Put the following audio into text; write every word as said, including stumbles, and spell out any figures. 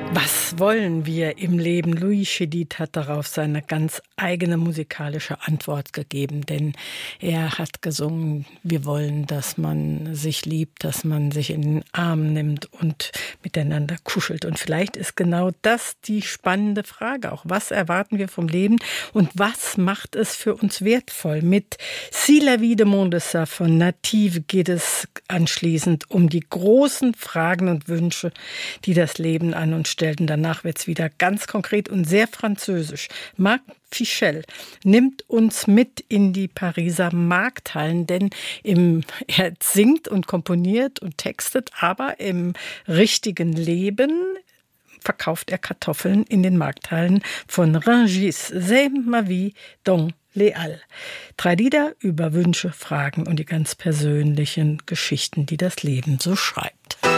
Was wollen wir im Leben? Louis Chédid hat darauf seine ganz eigene musikalische Antwort gegeben, denn er hat gesungen, wir wollen, dass man sich liebt, dass man sich in den Arm nimmt und miteinander kuschelt. Und vielleicht ist genau das die spannende Frage auch. Was erwarten wir vom Leben und was macht es für uns wertvoll? Mit Si la vie de monde ça von Native geht es anschließend um die großen Fragen und Wünsche, die das Leben an uns stellt. Und danach wird es wieder ganz konkret und sehr französisch. Marc Fischel nimmt uns mit in die Pariser Markthallen, denn im, er singt und komponiert und textet, aber im richtigen Leben verkauft er Kartoffeln in den Markthallen von Rungis. C'est ma vie dans les Halles. Drei Lieder über Wünsche, Fragen und die ganz persönlichen Geschichten, die das Leben so schreibt.